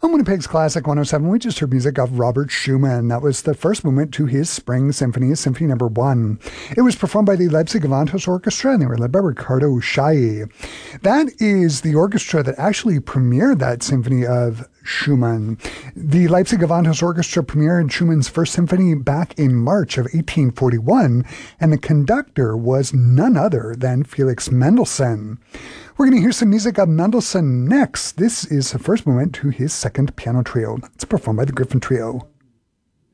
On Winnipeg's Classic 107, we just heard music of Robert Schumann. That was the first movement to his Spring Symphony, Symphony Number 1. It was performed by the Leipzig Gewandhaus Orchestra, and they were led by Ricardo Chailly. That is the orchestra that actually premiered that symphony of Schumann. The Leipzig Gewandhaus Orchestra premiered Schumann's First Symphony back in March of 1841, and the conductor was none other than Felix Mendelssohn. We're going to hear some music of Mendelssohn next. This is the first movement to his second piano trio. It's performed by the Griffin Trio.